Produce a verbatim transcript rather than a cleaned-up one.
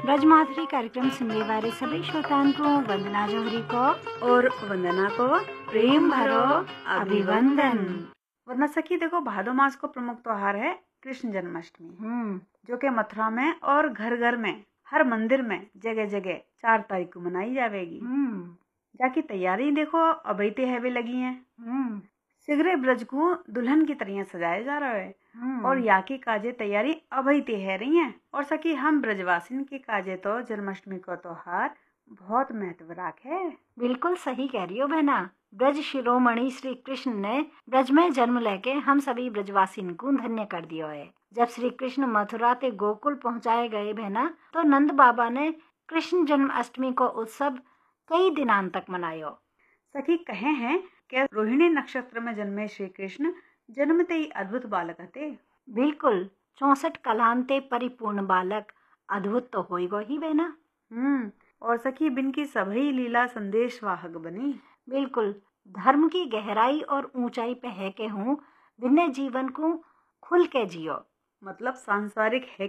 ब्रजमाधुरी कार्यक्रम सुनने वाले सभी श्रोताओं को वंदना जौहरी को और वंदना को प्रेम भरो अभिवंदन। वरना सखी देखो, भादो मास को प्रमुख त्योहार है कृष्ण जन्माष्टमी, हम्म जो कि मथुरा में और घर घर में हर मंदिर में जगह जगह चार तारीख को मनाई जाएगी। हम्म जाकी तैयारी देखो अभी ते हैवे लगी है। हम्म सिगरे ब्रज को दुल्हन की तरह सजाया जा रहा है हम्म। और या की काजे तैयारी अभी ते है रही है। और सखी हम ब्रजवासिन की काजे तो जन्माष्टमी का त्योहार बहुत महत्व राख है। बिल्कुल सही कह रही हो बहना। ब्रज शिरोमणि श्री कृष्ण ने ब्रज में जन्म लेके हम सभी ब्रजवासिन को धन्य कर दियो है। जब श्री कृष्ण मथुरा ते गोकुल पहुंचाए गए बहना, तो नंद बाबा ने कृष्ण जन्माष्टमी को उत्सव कई दिनां तक मनायो। सखी कहे हैं कि रोहिणी नक्षत्र में जन्मे श्री कृष्ण जन्मते ही अद्भुत बालक थे। बिल्कुल, चौसठ कलांते परिपूर्ण बालक अद्भुत तो होएगो ही बहना। हम्म और सखी बिन की सभी लीला संदेश वाहक बनी। बिल्कुल, धर्म की गहराई और ऊंचाई पे है के हूँ बिन्ने जीवन को खुल के जियो। मतलब सांसारिक है